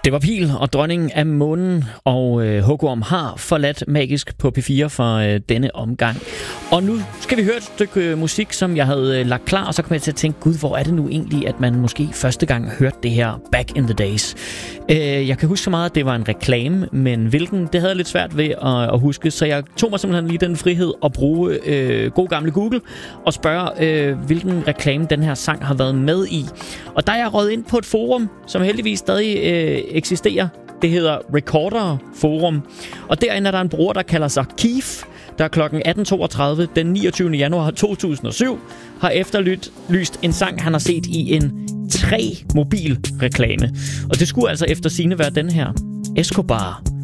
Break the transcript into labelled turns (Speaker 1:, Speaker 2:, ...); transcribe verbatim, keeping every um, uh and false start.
Speaker 1: Det var Pil og Dronningen af Månen, og øh, Hugorm har forladt Magisk på P fire for øh, denne omgang. Og nu skal vi høre et stykke øh, musik, som jeg havde øh, lagt klar, og så kom jeg til at tænke, gud, hvor er det nu egentlig, at man måske første gang hørte det her back in the days. Øh, jeg kan huske så meget, at det var en reklame, men hvilken, det havde jeg lidt svært ved at, at huske, så jeg tog mig simpelthen lige den frihed at bruge øh, god gamle Google og spørge, øh, hvilken reklame den her sang har været med i. Og der er jeg røget ind på et forum, som heldigvis stadig øh, eksisterer. Det hedder Recorder Forum. Og derinde er der en bruger, der kalder sig Keef, der klokken atten toogtredive den niogtyvende januar to tusind og syv har efterlyst en sang, han har set i en tre mobil reklame. Og det skulle altså efter sigende være den her. Escobar